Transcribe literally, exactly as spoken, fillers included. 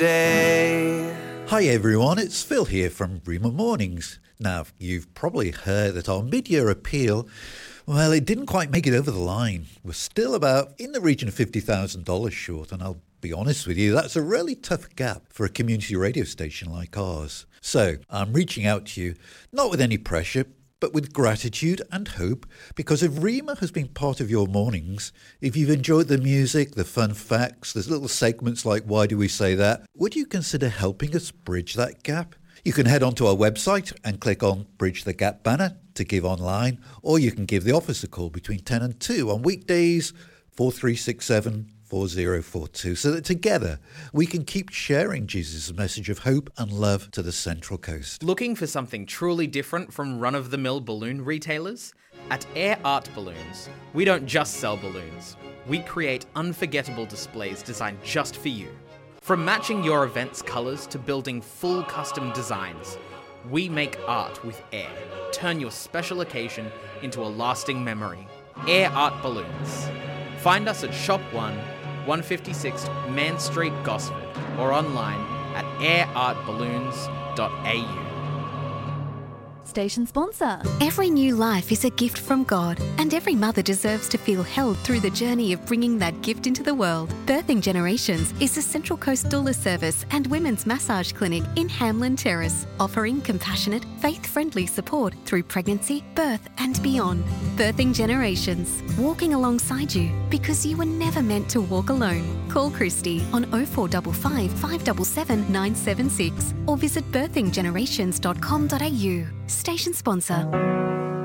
day. Hi everyone, it's Phil here from Rima Mornings. Now, you've probably heard that our mid-year appeal, well, it didn't quite make it over the line. We're still about in the region of fifty thousand dollars short, and I'll be honest with you, that's a really tough gap for a community radio station like ours. So, I'm reaching out to you, not with any pressure, but with gratitude and hope, because if Rima has been part of your mornings, if you've enjoyed the music, the fun facts, there's little segments like Why Do We Say That, would you consider helping us bridge that gap? You can head onto our website and click on Bridge the Gap banner to give online, or you can give the office a call between ten and two on weekdays, four three six seven, four zero four two, so that together we can keep sharing Jesus' message of hope and love to the Central Coast. Looking for something truly different from run-of-the-mill balloon retailers? At Air Art Balloons, we don't just sell balloons. We create unforgettable displays designed just for you. From matching your event's colours to building full custom designs, we make art with air. Turn your special occasion into a lasting memory. Air Art Balloons. Find us at Shop one, one fifty-six Man Street, Gosford, or online at air art balloons dot a u. Station sponsor. Every new life is a gift from God, and every mother deserves to feel held through the journey of bringing that gift into the world. Birthing Generations is a Central Coast doula service and women's massage clinic in Hamlin Terrace, offering compassionate, faith-friendly support through pregnancy, birth and beyond. Birthing Generations, walking alongside you because you were never meant to walk alone. Call Christy on oh four five five, five seven seven, nine seven six or visit birthing generations dot com dot a u. Station sponsor.